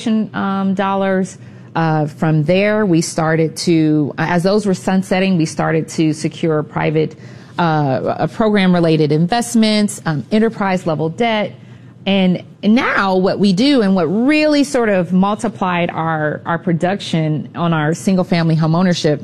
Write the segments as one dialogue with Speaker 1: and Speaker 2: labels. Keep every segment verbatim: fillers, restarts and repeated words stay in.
Speaker 1: preservation um, dollars. Uh, from there, we started to, as those were sunsetting, we started to secure private uh, program-related investments, um, enterprise-level debt. And now what we do and what really sort of multiplied our, our production on our single-family home ownership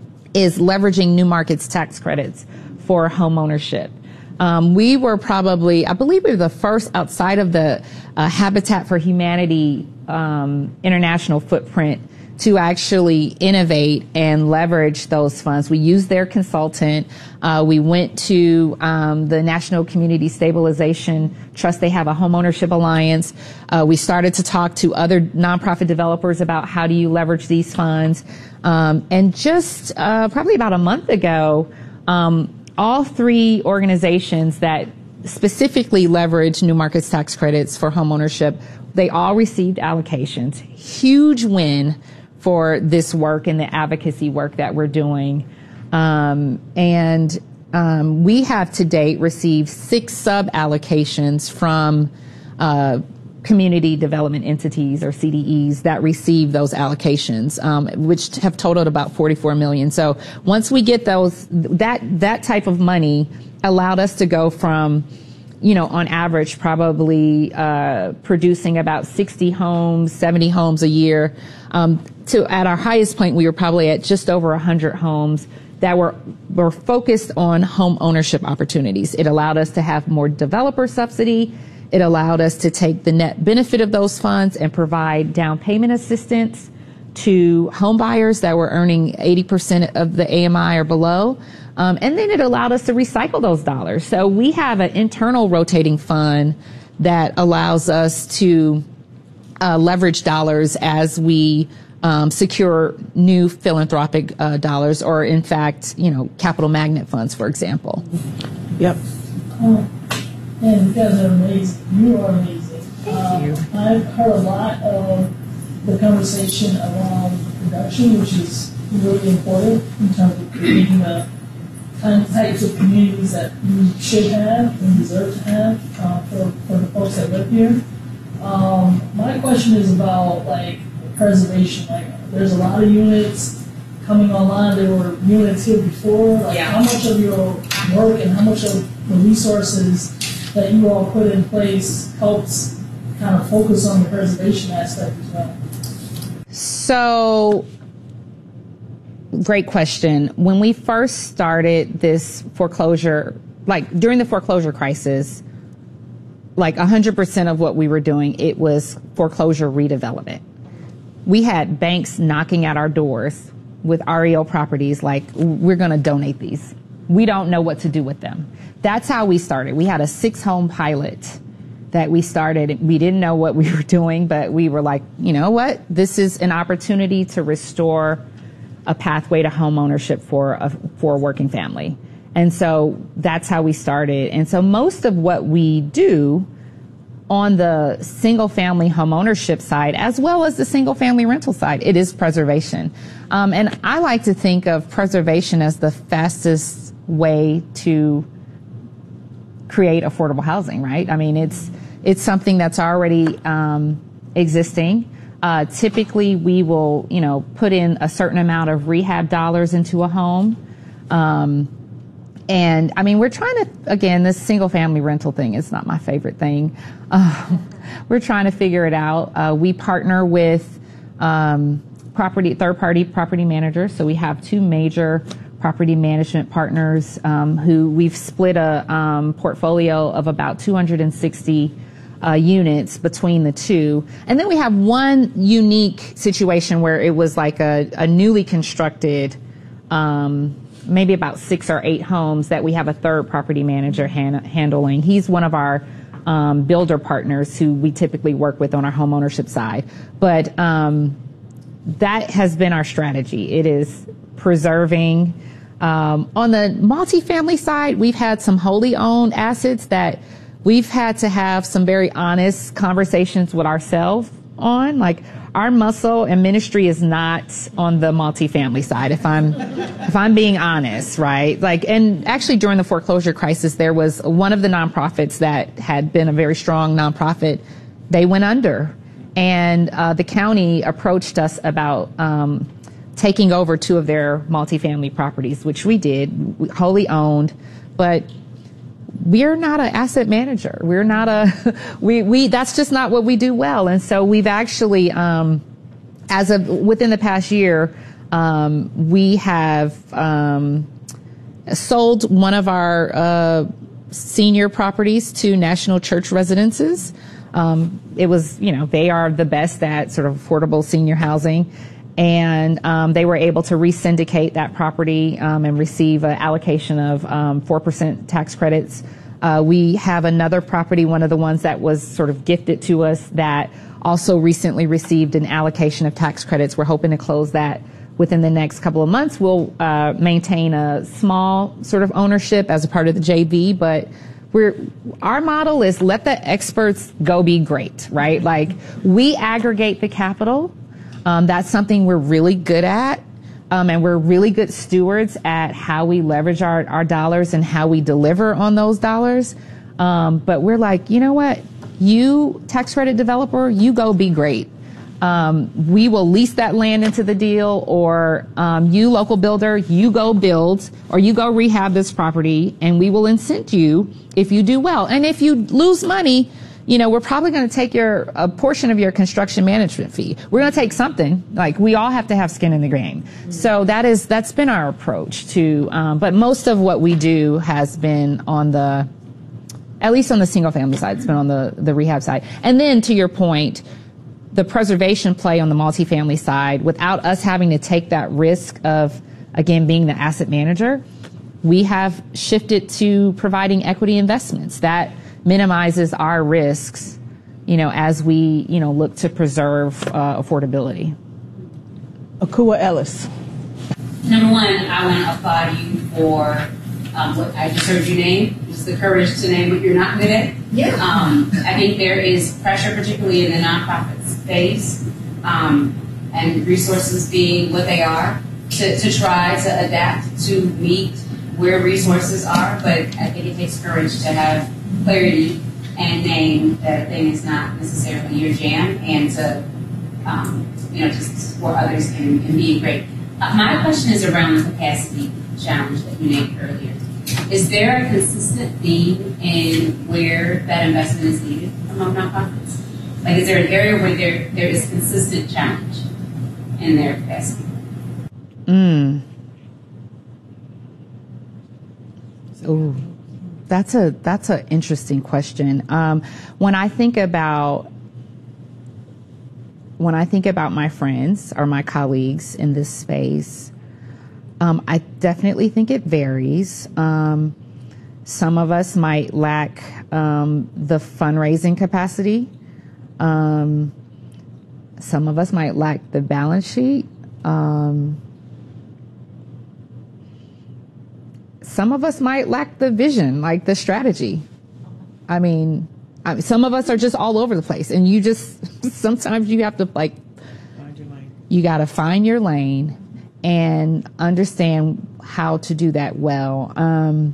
Speaker 1: is leveraging New Markets tax credits for home ownership. Um, we were probably, I believe we were the first outside of the uh, Habitat for Humanity um, international footprint to actually innovate and leverage those funds. We used their consultant. Uh, we went to um, the National Community Stabilization Trust. They have a homeownership alliance. Uh, we started to talk to other nonprofit developers about how do you leverage these funds. Um, and just uh, probably about a month ago, um, all three organizations that specifically leverage New Markets tax credits for homeownership, they all received allocations. Huge win for this work and the advocacy work that we're doing. Um, and um, we have to date received six sub-allocations from uh, community development entities or C D Es that receive those allocations, um, which have totaled about forty-four million. So once we get those, that, that type of money allowed us to go from, you know, on average, probably uh, producing about sixty homes, seventy homes a year, um, to at our highest point, we were probably at just over one hundred homes that were were focused on home ownership opportunities. It allowed us to have more developer subsidy. It allowed us to take the net benefit of those funds and provide down payment assistance to home buyers that were earning eighty percent of the A M I or below. Um, and then it allowed us to recycle those dollars. So we have an internal rotating fund that allows us to uh, leverage dollars as we um, secure new philanthropic uh, dollars, or in fact, you know, capital magnet funds, for example.
Speaker 2: Yep.
Speaker 3: Um, and you guys are amazing. You are amazing.
Speaker 1: Thank
Speaker 3: um,
Speaker 1: you.
Speaker 3: I've heard a lot of the conversation around production, which is really important in terms of creating the kind of types of communities that we should have and deserve to have uh, for, for the folks that live here. Um, my question is about like preservation. Like, there's a lot of units coming online. There were units here before. Like,
Speaker 1: Yeah.
Speaker 3: how much of your work and how much of the resources that you all put in place helps kind of focus on the preservation aspect as well?
Speaker 1: So, great question. When we first started this foreclosure, like during the foreclosure crisis, like one hundred percent of what we were doing, it was foreclosure redevelopment. We had banks knocking at our doors with R E O properties like, we're going to donate these. We don't know what to do with them. That's how we started. We had a six-home pilot that we started. We didn't know what we were doing, but we were like, you know what? This is an opportunity to restore a pathway to home ownership for a, for a working family. And so that's how we started. And so most of what we do on the single family home ownership side, as well as the single family rental side, it is preservation. Um, and I like to think of preservation as the fastest way to create affordable housing, right? I mean, it's, it's something that's already um, existing. Uh, typically, we will, you know, put in a certain amount of rehab dollars into a home. Um, and I mean, we're trying to, again, this single family rental thing is not my favorite thing. Uh, we're trying to figure it out. Uh, we partner with um, property, third party property managers. So we have two major property management partners um, who we've split a um, portfolio of about two hundred sixty Uh, units between the two. And then we have one unique situation where it was like a, a newly constructed, um, maybe about six or eight homes that we have a third property manager han- handling. He's one of our um, builder partners who we typically work with on our home ownership side. But um, that has been our strategy. It is preserving. Um, on the multifamily side, we've had some wholly owned assets that we've had to have some very honest conversations with ourselves on. Like, our muscle and ministry is not on the multifamily side, if I'm, if I'm being honest, right? Like, and actually during the foreclosure crisis, there was one of the nonprofits that had been a very strong nonprofit. They went under. And uh, the county approached us about um, taking over two of their multifamily properties, which we did, wholly owned, but we're not an asset manager. We're not a, we, we, that's just not what we do well. And so we've actually, um, as of within the past year, um, we have, um, sold one of our, uh, senior properties to National Church Residences. Um, it was, you know, they are the best at sort of affordable senior housing. And um, they were able to re-syndicate that property um, and receive an allocation of um, four percent tax credits. Uh, we have another property, one of the ones that was sort of gifted to us, that also recently received an allocation of tax credits. We're hoping to close that within the next couple of months. We'll uh, maintain a small sort of ownership as a part of the J V, but we're, our model is let the experts go be great, right? Like, we aggregate the capital. Um, that's something we're really good at, um, and we're really good stewards at how we leverage our, our dollars and how we deliver on those dollars. Um, but we're like, you know what? You, tax credit developer, you go be great. Um, we will lease that land into the deal, or um, you, local builder, you go build, or you go rehab this property, and we will incent you if you do well. And if you lose money, you know, we're probably going to take your a portion of your construction management fee. We're going to take something. Like, we all have to have skin in the game. Mm-hmm. So that is that's been our approach to. Um, but most of what we do has been on the, at least on the single family side, it's been on the the rehab side. And then, to your point, the preservation play on the multifamily side, without us having to take that risk of, again, being the asset manager, we have shifted to providing equity investments that minimizes our risks, you know, as we, you know, look to preserve uh, affordability.
Speaker 2: Akua Ellis.
Speaker 4: Number one, I want to applaud you for um, what I just heard you name, just the courage to name what you're not good at.
Speaker 5: Yeah. Um,
Speaker 4: I think there is pressure, particularly in the nonprofit space, um, and resources being what they are, to, to try to adapt to meet where resources are. But I think it takes courage to have clarity and name that a thing is not necessarily your jam, and to, um, you know, just support others and, and be great. Uh, my question is around the capacity challenge that you named earlier. Is there a consistent theme in where that investment is needed among nonprofits? Like, is there an area where there there is consistent challenge in their capacity?
Speaker 1: Mm. Ooh. That's a that's an interesting question. Um, when I think about when I think about my friends or my colleagues in this space, um, I definitely think it varies. Um, some of us might lack um, the fundraising capacity. Um, some of us might lack the balance sheet. Um, Some of us might lack the vision, like the strategy. I mean, I, some of us are just all over the place, and you just, sometimes you have to, like,
Speaker 2: find your lane.
Speaker 1: You got to find your lane and understand how to do that well. Um,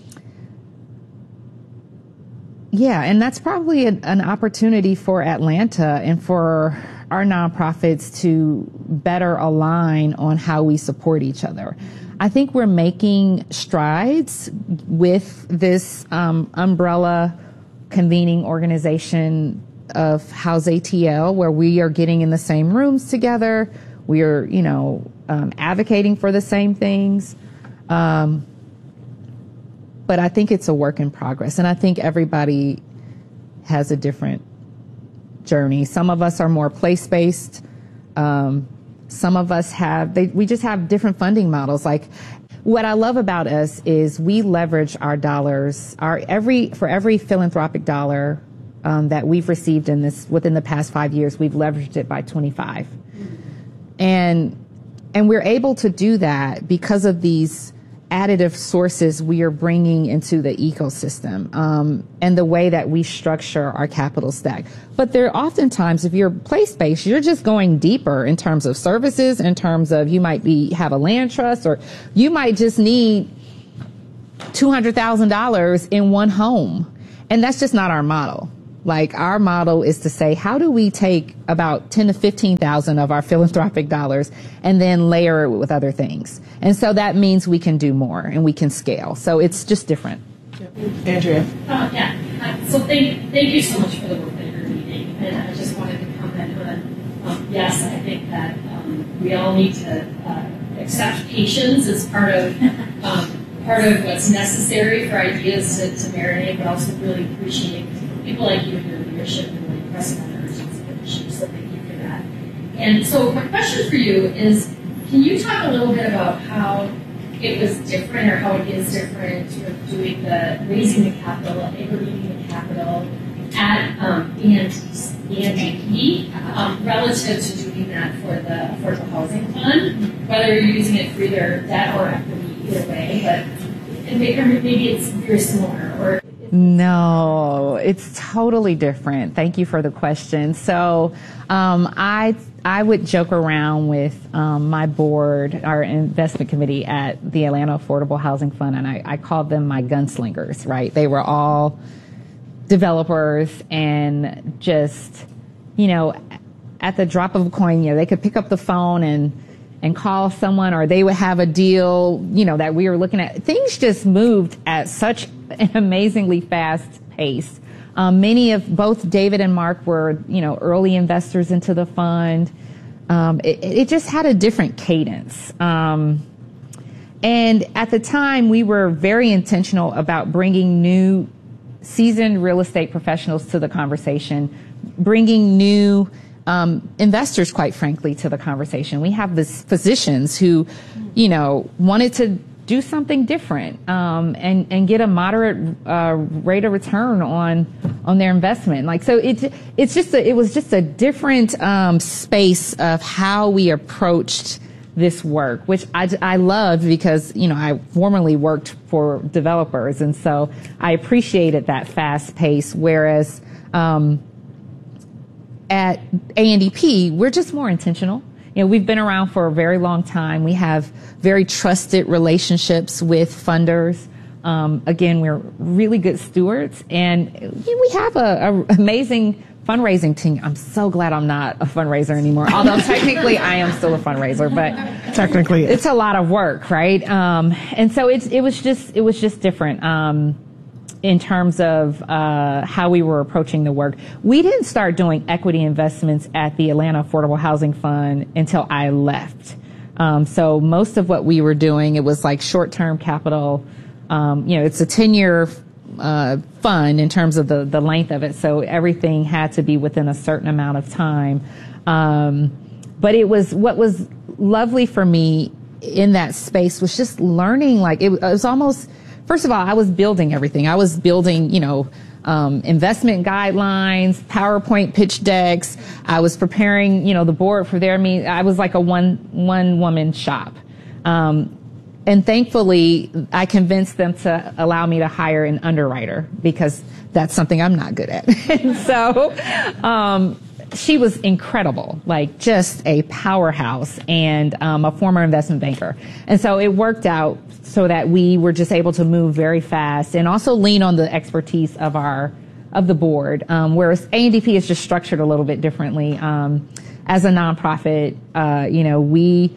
Speaker 1: yeah, and that's probably an, an opportunity for Atlanta and for our nonprofits to better align on how we support each other. I think we're making strides with this um, umbrella convening organization of House A T L, where we are getting in the same rooms together. We are, you know, um, advocating for the same things. Um, but I think it's a work in progress. And I think everybody has a different journey. Some of us are more place-based. Um, Some of us have, they, we just have different funding models. Like, what I love about us is we leverage our dollars, our every, for every philanthropic dollar um, that we've received in this, within the past five years, we've leveraged it by twenty-five. And, and we're able to do that because of these additive sources we are bringing into the ecosystem, um, and the way that we structure our capital stack. But there are oftentimes, if you're place-based, you're just going deeper in terms of services, in terms of you might be have a land trust, or you might just need two hundred thousand dollars in one home. And that's just not our model. Like our model is to say, how do we take about ten to fifteen thousand of our philanthropic dollars and then layer it with other things? And so that means we can do more and we can scale. So it's just different.
Speaker 2: Andrea.
Speaker 5: Uh, yeah. Uh, so thank thank you so much for the work that you're leading. And I just wanted to comment on, um, yes, I think that um, we all need to uh, accept patience as part of um, part of what's necessary for ideas to, to marinate, but also really appreciate people like you and your leadership and really pressing on the urgency of issues. So thank you for that. And so my question for you is, can you talk a little bit about how it was different, or how it is different, sort of doing the raising the capital, aggregating the capital at um, A N D P um, relative to doing that for the Affordable Housing Fund, whether you're using it for either debt or equity, either way, but maybe it's very similar. Or
Speaker 1: No, it's totally different. Thank you for the question. So um, I I would joke around with um, my board, our investment committee at the Atlanta Affordable Housing Fund, and I, I called them my gunslingers, right? They were all developers and just, you know, at the drop of a coin, you know, they could pick up the phone and and call someone, or they would have a deal, you know, that we were looking at. Things just moved at such an amazingly fast pace. Um, many of both David and Mark were, you know, early investors into the fund. Um, it, it just had a different cadence. Um, and at the time, we were very intentional about bringing new seasoned real estate professionals to the conversation, bringing new Um, investors, quite frankly, to the conversation. We have these physicians who, you know, wanted to do something different um, and and get a moderate uh, rate of return on on their investment. Like so, it it's just a, it was just a different um, space of how we approached this work, which I I loved because you know I formerly worked for developers, and so I appreciated that fast pace. Whereas um, at A N D P, we're just more intentional. You know, we've been around for a very long time. We have very trusted relationships with funders. Um, again, we're really good stewards, and we have a, a amazing fundraising team. I'm so glad I'm not a fundraiser anymore. Although technically I am still a fundraiser, but
Speaker 2: technically
Speaker 1: it's a lot of work, right? Um, and so it's it was just it was just different. Um, in terms of uh, how we were approaching the work. We didn't start doing equity investments at the Atlanta Affordable Housing Fund until I left. Um, so most of what we were doing, it was like short-term capital. Um, you know, it's a ten-year uh, fund in terms of the, the length of it, so everything had to be within a certain amount of time. Um, but it was, what was lovely for me in that space was just learning, like, it, it was almost, first of all, I was building everything. I was building, you know, um, investment guidelines, PowerPoint pitch decks. I was preparing, you know, the board for their meeting. I was like a one, one woman shop. Um, and thankfully I convinced them to allow me to hire an underwriter because that's something I'm not good at. And so, um, she was incredible, like just a powerhouse and, um, a former investment banker. And so it worked out so that we were just able to move very fast and also lean on the expertise of our of the board. Um, whereas A N D P is just structured a little bit differently. Um, as a nonprofit, uh, you know, we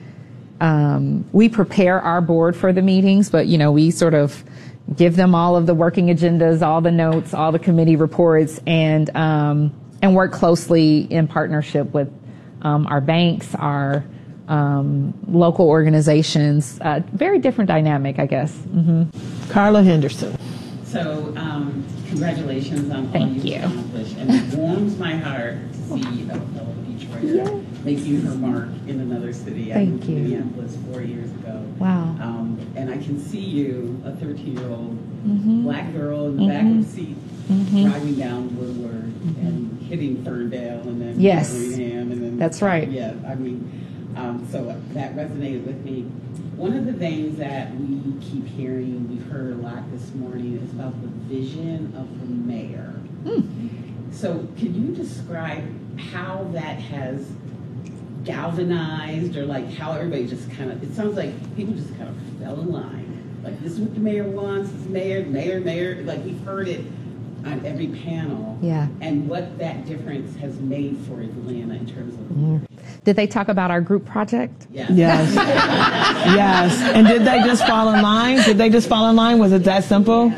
Speaker 1: um, we prepare our board for the meetings, but you know, we sort of give them all of the working agendas, all the notes, all the committee reports, and um, and work closely in partnership with um, our banks, our Um, local organizations, uh, very different dynamic, I guess. Mm-hmm.
Speaker 2: Carla Henderson.
Speaker 6: So, um, congratulations on
Speaker 1: Thank
Speaker 6: all you've
Speaker 1: you.
Speaker 6: accomplished. And it warms my heart to see a fellow Detroiter
Speaker 1: Yeah.
Speaker 6: making her mark in another city. I
Speaker 1: Thank
Speaker 6: moved to
Speaker 1: you.
Speaker 6: Minneapolis four years ago.
Speaker 1: Wow.
Speaker 6: Um, and I can see you, a thirteen-year-old
Speaker 1: Mm-hmm.
Speaker 6: black girl in the
Speaker 1: Mm-hmm.
Speaker 6: back of the seat,
Speaker 1: Mm-hmm.
Speaker 6: driving down Woodward mm-hmm. and hitting Ferndale and then
Speaker 1: Yes.
Speaker 6: Birmingham and then
Speaker 1: That's right.
Speaker 6: Yeah, I mean, um, so that resonated with me. One of the things that we keep hearing, we've heard a lot this morning, is about the vision of the mayor.
Speaker 1: Mm.
Speaker 6: So can you describe how that has galvanized, or like how everybody just kind of, it sounds like people just kind of fell in line. Like, this is what the mayor wants, this mayor, mayor, mayor, like we've heard it on every panel.
Speaker 1: Yeah.
Speaker 6: And what that difference has made for Atlanta in terms of.
Speaker 1: Mm-hmm. Did they talk about our group project?
Speaker 6: Yes.
Speaker 2: Yes. Yes. And did they just fall in line? Did they just fall in line? Was it that simple?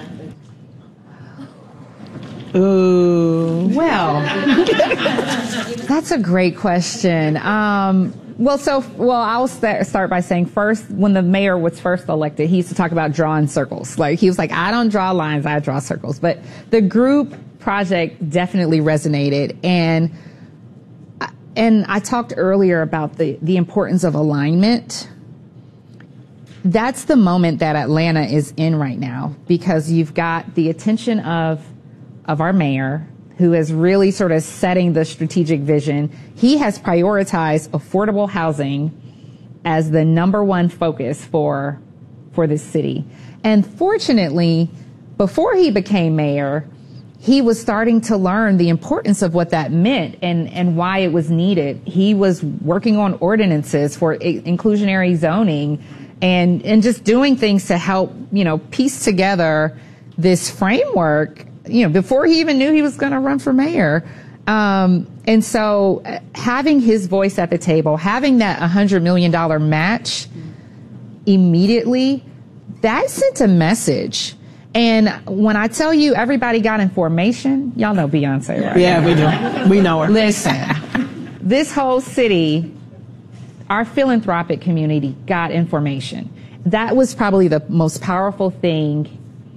Speaker 2: Ooh.
Speaker 1: Well, that's a great question. Um, well, so, well, I'll st- start by saying first, when the mayor was first elected, he used to talk about drawing circles. Like, he was like, I don't draw lines, I draw circles. But the group project definitely resonated. And, and I talked earlier about the, the importance of alignment. That's the moment that Atlanta is in right now, because you've got the attention of of our mayor, who is really sort of setting the strategic vision. He has prioritized affordable housing as the number one focus for for this city. And fortunately, before he became mayor, he was starting to learn the importance of what that meant and, and why it was needed. He was working on ordinances for inclusionary zoning and, and just doing things to help, you know, piece together this framework, you know, before he even knew he was going to run for mayor. Um, and so uh, having his voice at the table, having that one hundred million dollars match immediately, that sent a message. And when I tell you everybody got in formation, y'all know Beyonce, right?
Speaker 2: Yeah, we do. We know her.
Speaker 1: Listen, this whole city, our philanthropic community got in formation. That was probably the most powerful thing,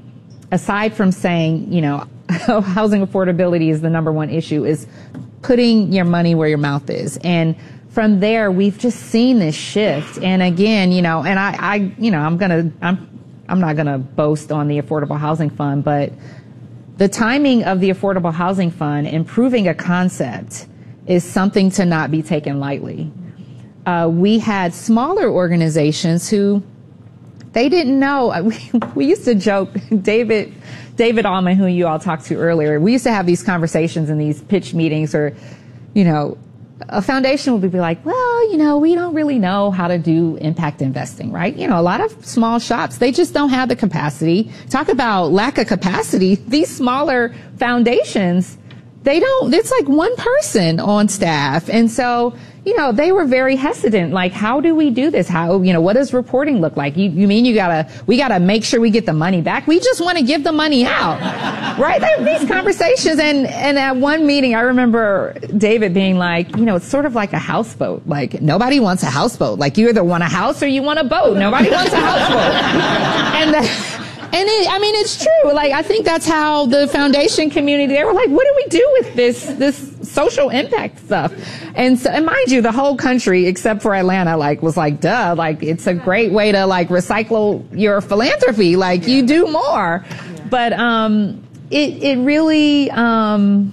Speaker 1: aside from saying, you know, housing affordability is the number one issue, is putting your money where your mouth is. And from there, we've just seen this shift. And again, you know, and I, I you know, I'm going to, I'm, I'm not going to boast on the Affordable Housing Fund, but the timing of the Affordable Housing Fund, improving a concept, is something to not be taken lightly. Uh, we had smaller organizations who, they didn't know. We, we used to joke, David, David Allman, who you all talked to earlier, we used to have these conversations in these pitch meetings, or, you know, a foundation would be like, well, you know, we don't really know how to do impact investing, right? You know, a lot of small shops, they just don't have the capacity. Talk about lack of capacity. These smaller foundations, they don't, it's like one person on staff. And so, you know, they were very hesitant. Like, how do we do this? How, you know, what does reporting look like? You, you mean you gotta, we gotta make sure we get the money back? We just want to give the money out, right? They have these conversations. And, and at one meeting, I remember David being like, you know, it's sort of like a houseboat. Like, nobody wants a houseboat. Like, you either want a house or you want a boat. Nobody wants a houseboat. And the, And it, I mean, it's true. Like, I think that's how the foundation community, they were like, what do we do with this, this social impact stuff? And so, and mind you, the whole country, except for Atlanta, like, was like, duh, like, it's a great way to, like, recycle your philanthropy. Like, you do more. But, um, it, it really, um,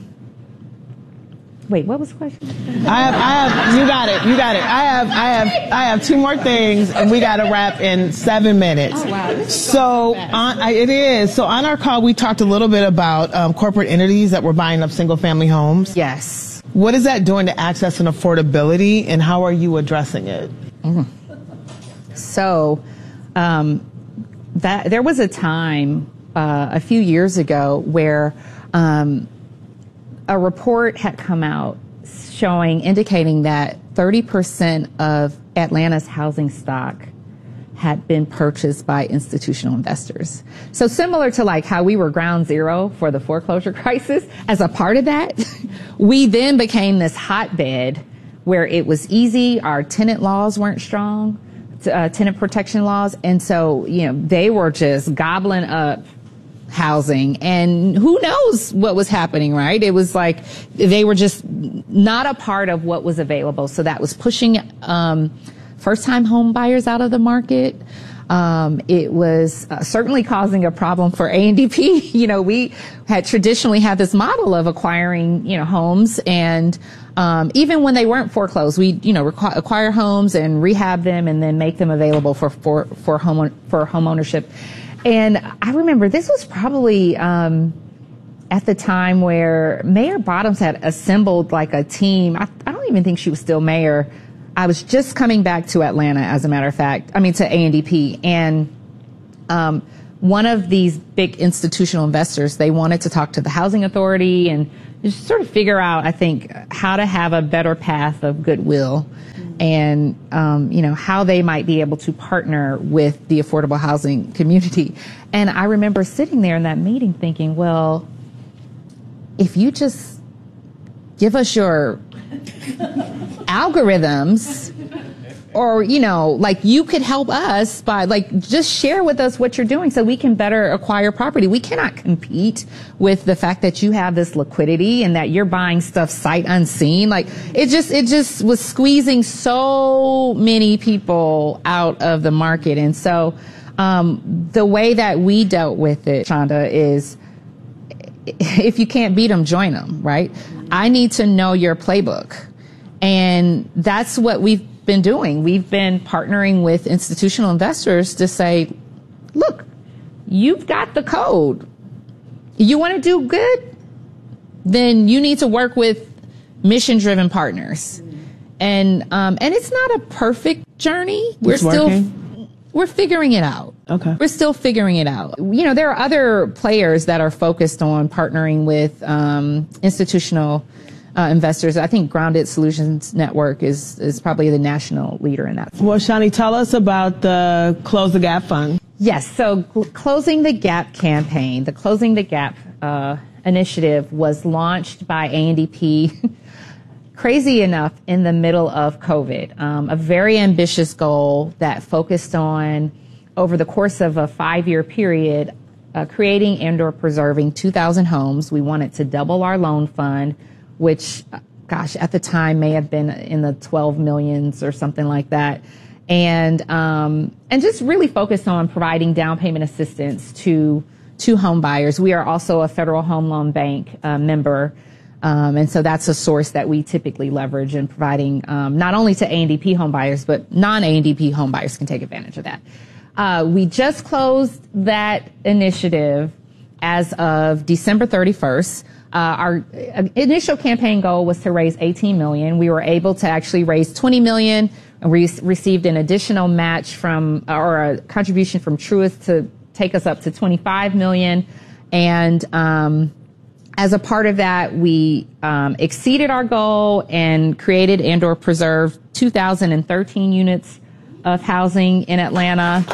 Speaker 1: wait, what was the question?
Speaker 2: I have, I have, you got it, you got it. I have, I have, I have two more things, and we got to wrap in seven minutes.
Speaker 1: Oh, wow.
Speaker 2: So, on, I, it is. So, on our call, we talked a little bit about um, corporate entities that were buying up single-family homes.
Speaker 1: Yes.
Speaker 2: What is that doing to access and affordability, and how are you addressing it?
Speaker 1: Mm. So, um, that there was a time uh, a few years ago where um, a report had come out showing, indicating that thirty percent of Atlanta's housing stock had been purchased by institutional investors. So similar to like how we were ground zero for the foreclosure crisis, as a part of that, we then became this hotbed where it was easy. Our tenant laws weren't strong, uh, tenant protection laws. And so, you know, they were just gobbling up housing, and who knows what was happening, right? It was like they were just not a part of what was available. So that was pushing um, first-time home buyers out of the market. Um, it was uh, certainly causing a problem for A and D P. You know, we had traditionally had this model of acquiring, you know, homes, and um, even when they weren't foreclosed, we, you know, requ- acquire homes and rehab them and then make them available for for for home for home ownership. And I remember this was probably um, at the time where Mayor Bottoms had assembled like a team. I, I don't even think she was still mayor. I was just coming back to Atlanta, as a matter of fact. I mean, to A and D P. And um, one of these big institutional investors, they wanted to talk to the housing authority and just sort of figure out, I think, how to have a better path of goodwill and, um, you know, how they might be able to partner with the affordable housing community. And I remember sitting there in that meeting thinking, well, if you just give us your algorithms, or, you know, like you could help us by like just share with us what you're doing so we can better acquire property. We cannot compete with the fact that you have this liquidity and that you're buying stuff sight unseen. Like it just, it just was squeezing so many people out of the market. And so, um, the way that we dealt with it, Shonda, is if you can't beat them, join them, right? I need to know your playbook. And that's what we've been doing. We've been partnering with institutional investors to say, look, you've got the code. You want to do good? Then you need to work with mission-driven partners. And um, and it's not a perfect journey. We're
Speaker 2: It's
Speaker 1: still
Speaker 2: working?
Speaker 1: we're figuring it out.
Speaker 2: Okay.
Speaker 1: We're still figuring it out. You know, there are other players that are focused on partnering with um, institutional Uh, investors. I think Grounded Solutions Network is is probably the national leader in that.
Speaker 2: Well, Shani, tell us about the Close the Gap Fund.
Speaker 1: Yes, so Cl- Closing the Gap campaign, the Closing the Gap uh, initiative was launched by A N D P, crazy enough, in the middle of COVID. Um, a very ambitious goal that focused on, over the course of a five-year period, uh, creating and or preserving two thousand homes. We wanted to double our loan fund, which, gosh, at the time may have been in the twelve millions or something like that. And, um, and just really focused on providing down payment assistance to, to home buyers. We are also a Federal Home Loan Bank uh, member. Um, and so that's a source that we typically leverage in providing, um, not only to A N D P home buyers, but non-A N D P home buyers can take advantage of that. Uh, we just closed that initiative as of December thirty-first. Uh, our initial campaign goal was to raise eighteen million. We were able to actually raise twenty million, and we received an additional match from, or a contribution from Truist to take us up to twenty-five million. And, um, as a part of that, we, um, exceeded our goal and created and or preserved two thousand thirteen units of housing in Atlanta.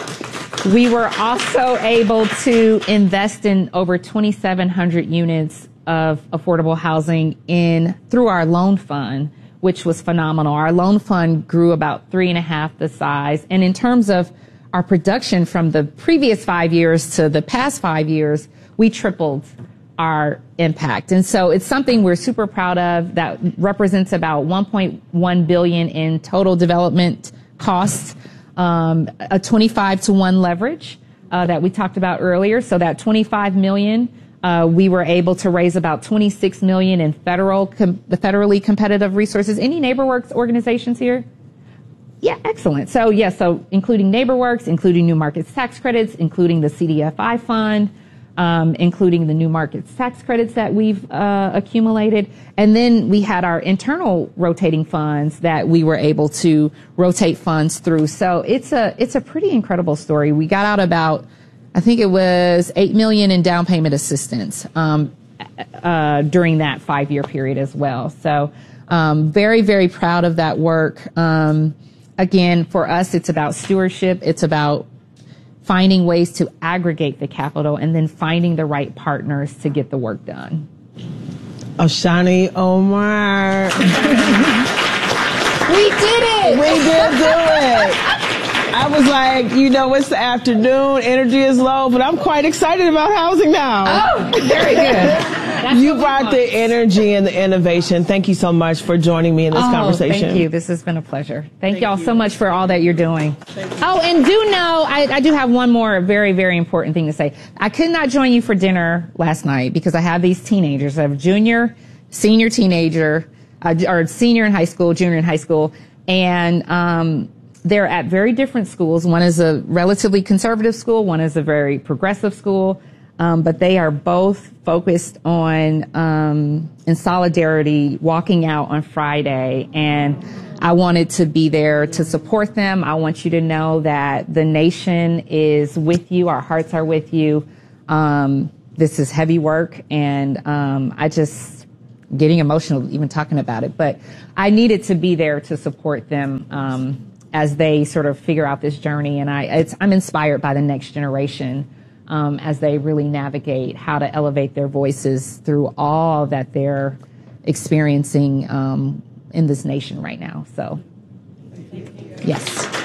Speaker 1: We were also able to invest in over twenty-seven hundred units of affordable housing in through our loan fund, which was phenomenal. Our loan fund grew about three and a half the size. And in terms of our production from the previous five years to the past five years, we tripled our impact. And so it's something we're super proud of. That represents about one point one billion in total development costs, um, a twenty-five to one leverage uh, that we talked about earlier. So that twenty-five million, Uh, we were able to raise about twenty-six million in federal, com- the federally competitive resources. Any NeighborWorks organizations here? Yeah, excellent. So yes, yeah, so including NeighborWorks, including New Markets tax credits, including the C D F I fund, um, including the New Markets tax credits that we've uh, accumulated, and then we had our internal rotating funds that we were able to rotate funds through. So it's a it's a pretty incredible story. We got out about, I think it was eight million in down payment assistance um, uh, during that five-year period as well. So um, very, very proud of that work. Um, again, for us, it's about stewardship. It's about finding ways to aggregate the capital and then finding the right partners to get the work done.
Speaker 2: Oshani Omar.
Speaker 1: We did it!
Speaker 2: We did do it! I was like, you know, it's the afternoon, energy is low, but I'm quite excited about housing now.
Speaker 1: Oh, very good. That's
Speaker 2: You brought the energy and the innovation. Thank you so much for joining me in this
Speaker 1: oh,
Speaker 2: conversation.
Speaker 1: Thank you. This has been a pleasure. Thank, thank y'all you. so much for all that you're doing. Oh, and do know, I, I do have one more very, very important thing to say. I could not join you for dinner last night because I have these teenagers. I have junior, senior teenager, uh, or senior in high school, junior in high school, and um, they're at very different schools. One is a relatively conservative school. One is a very progressive school. Um, but they are both focused on, um, in solidarity, walking out on Friday. And I wanted to be there to support them. I want you to know that the nation is with you. Our hearts are with you. Um, this is heavy work, and um, I just getting emotional even talking about it. But I needed to be there to support them um, as they sort of figure out this journey. And I, it's, I'm inspired by the next generation um, as they really navigate how to elevate their voices through all that they're experiencing um, in this nation right now. So, yes.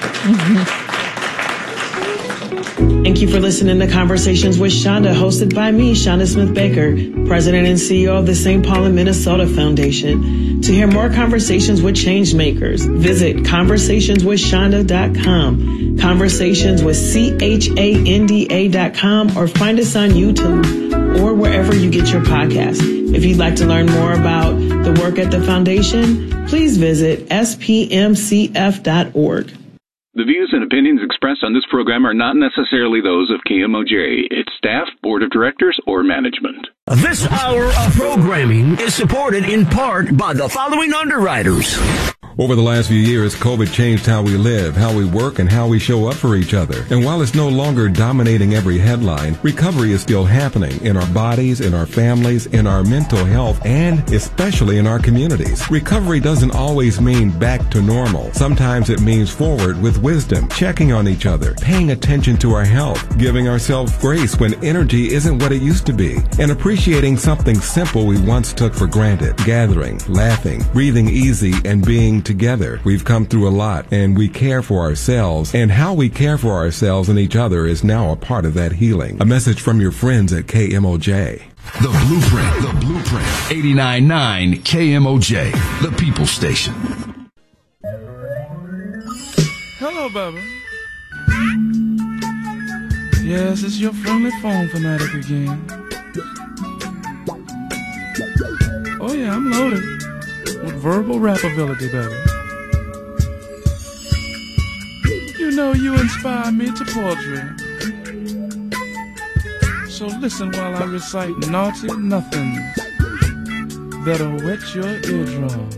Speaker 2: Thank you for listening to Conversations with Shonda, hosted by me, Shonda Smith Baker, President and C E O of the Saint Paul and Minnesota Foundation. To hear more conversations with changemakers, visit conversationswithshonda dot com, conversations with C H A N D A dot com, or find us on YouTube or wherever you get your podcasts. If you'd like to learn more about the work at the foundation, please visit S P M C F dot org.
Speaker 7: The views and opinions expressed on this program are not necessarily those of K M O J, its staff, board of directors, or management.
Speaker 8: This hour of programming is supported in part by the following underwriters.
Speaker 9: Over the last few years, COVID changed how we live, how we work, and how we show up for each other. And while it's no longer dominating every headline, recovery is still happening in our bodies, in our families, in our mental health, and especially in our communities. Recovery doesn't always mean back to normal. Sometimes it means forward with wisdom, checking on each other, paying attention to our health, giving ourselves grace when energy isn't what it used to be, and appreciating something simple we once took for granted, gathering, laughing, breathing easy, and being together. We've come through a lot, and we care for ourselves, and how we care for ourselves and each other is now a part of that healing. A message from your friends at K M O J.
Speaker 8: The Blueprint, The Blueprint, eighty-nine point nine K M O J, the People Station.
Speaker 10: Hello, baby. Yes, it's your friendly phone fanatic again. Oh yeah, I'm loaded with verbal rap ability, baby. You know you inspire me to poetry. So listen while I recite naughty nothings that'll wet your eardrum.